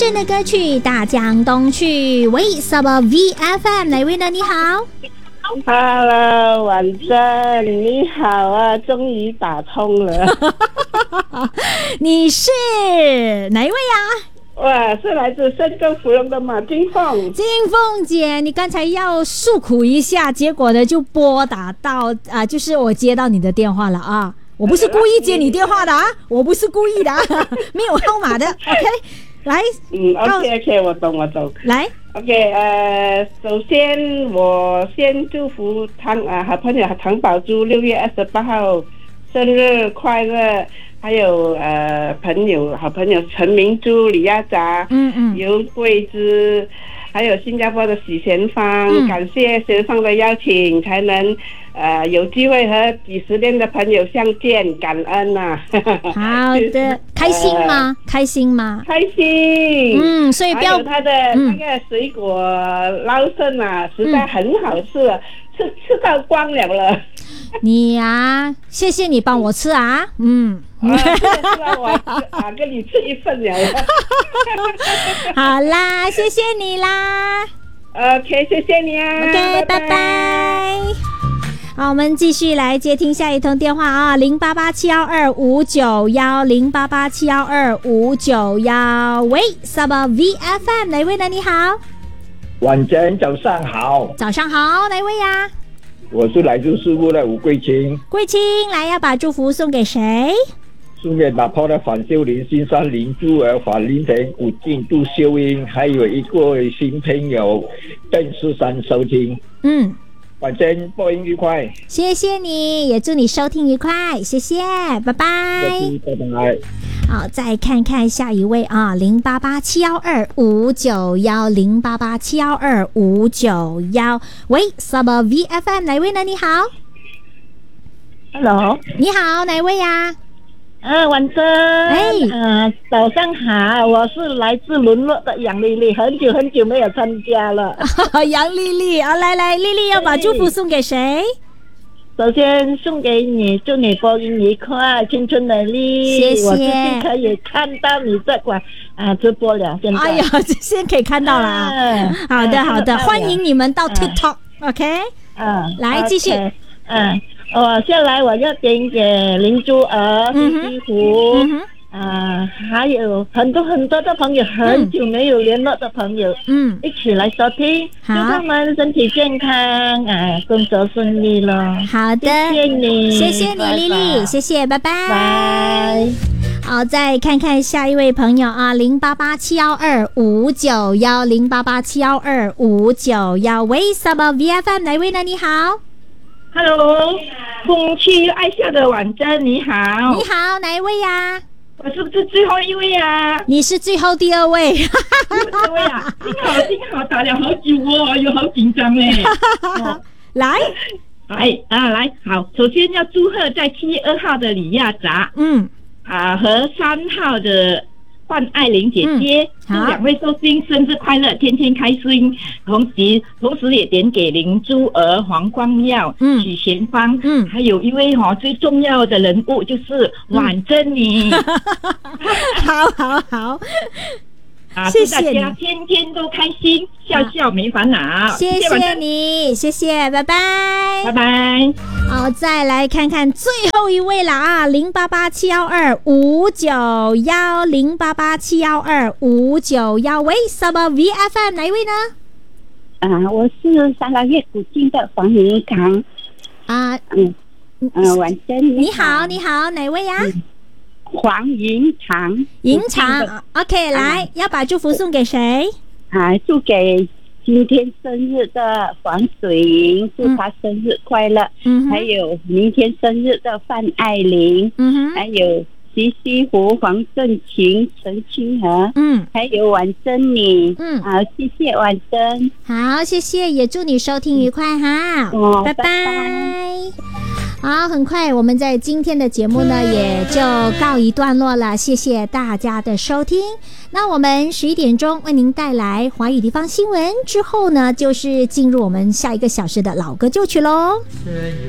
真的歌曲《大江东去》，喂，Sub VFM 哪位呢？你好 ，Hello， 晚上你好啊，终于打通了。 你是哪一位呀？ 哇，是来自深圳芙蓉的马金凤。 金凤姐，你刚才要诉苦一下，结果呢就拨打到就是我接到你的电话了啊。我不是故意接你电话的啊，我不是故意的啊，没有号码的。OK， 来 ，OK， 我懂。 来 ，OK， 首先我先祝福好朋友唐宝珠6月28号生日快乐，还有好朋友陈明珠、李亚达、尤桂枝，还有新加坡的许贤芳，感谢贤芳的邀请，才能有机会和几十年的朋友相见，感恩呐。 好的，开心吗？开心吗？ 开心。 所以不要还有他的那个水果捞生啊，实在很好吃，吃到光了。 你呀，谢谢你帮我吃啊。 我跟你吃一份了。 好啦，谢谢你啦。 OK， 谢谢你啊。 OK， 拜拜。好，我们继续来接听下一通电话啊，0887125591 0887125591。喂，Sub VFM 哪位呢？你好。 晚间早上好。 早上好，哪位呀？ 我是来自事务的吴桂清。 桂清，来要把祝福送给谁？ 送给打炮的反秀林、新山林珠儿、反林田、古晋、杜秀英，还有一位新朋友邓世山收听。晚间播音愉快， 谢谢你，也祝你收听愉快，谢谢，拜拜。 拜拜。 好，再看看下一位啊，0887125591 0887125591。喂，Sub VFM 哪位呢？你好 ，Hello， 你好，哪位呀？ 晚上，早上好，我是来自沦落的杨丽丽，很久没有参加了。 杨丽丽啊，来，丽丽要把祝福送给谁？ 首先送给你，祝你播音愉快，青春美丽。 谢谢。 我最近可以看到你这款直播了，现在。 哎呀，现在可以看到了啊。好的，欢迎你们到 TikTok。OK。来继续。 下来我要点给林珠儿、西湖，还有很多的朋友，很久没有联络的朋友，一起来收听，祝他们身体健康，工作顺利了。 好的，谢谢你，丽丽，谢谢，拜拜。 拜。 好，再看看下一位朋友啊，0887125591 0887125591。喂，Sub VFM 哪位呢？你好。 Hello， 风趣又爱笑的婉珍，你好。 你好，哪一位呀？ 我是不是最后一位呀？ 你是最后第二位。 第二位啊，幸好打了好久哦，又好紧张嘞。 来， 好，首先要祝贺在7月2号的李亚达，和3号的范爱玲姐姐，祝2位寿星生日快乐，天天开心。同时也点给林珠儿、黄光耀、许贤芳，还有一位最重要的人物就是婉珍妮。 好。 谢谢大家天天都开心，笑笑没烦恼。 谢谢你，谢谢，拜拜， 拜拜。 好，再来看看最后一位啦啊，0887125591 0887125591。喂，Sub VFM 哪一位呢？ 我是3个月古晋的黄云堂。晚珍， 你好，哪位呀？ 黄云长。 OK， 来，要把祝福送给谁？ 祝给今天生日的黄水莹，祝她生日快乐。还有明天生日的范爱玲，还有西湖、黄正琴、陈清和，还有婉珍你，好，谢谢婉珍。 好，谢谢，也祝你收听愉快哈，拜拜。好，很快我们在今天的节目呢也就告一段落了，谢谢大家的收听。那我们11点钟为您带来华语地方新闻之后呢，就是进入我们下一个小时的老歌旧曲咯。